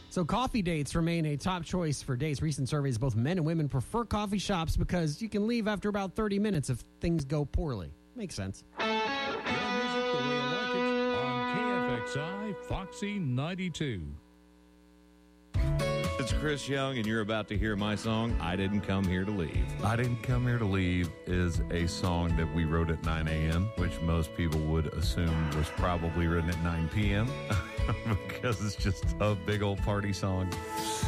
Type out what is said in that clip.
So coffee dates remain a top choice for dates. Recent surveys, both men and women prefer coffee shops because you can leave after about 30 minutes if things go poorly. Makes sense. Your music the way you like it on KFXI Foxy 92. It's Chris Young, and you're about to hear my song, I Didn't Come Here to Leave. I Didn't Come Here to Leave is a song that we wrote at 9 a.m., which most people would assume was probably written at 9 p.m. because it's just a big old party song.